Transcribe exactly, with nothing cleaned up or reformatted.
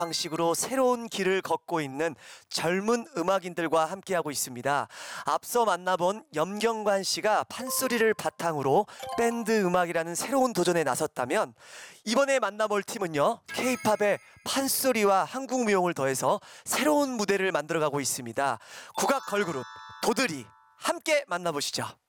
방식으로 새로운 길을 걷고 있는 젊은 음악인들과 함께하고 있습니다. 앞서 만나본 염경관 씨가 판소리를 바탕으로 밴드 음악이라는 새로운 도전에 나섰다면 이번에 만나볼 팀은요, K-팝의 판소리와 한국 무용을 더해서 새로운 무대를 만들어가고 있습니다. 국악 걸그룹 도드리 함께 만나보시죠.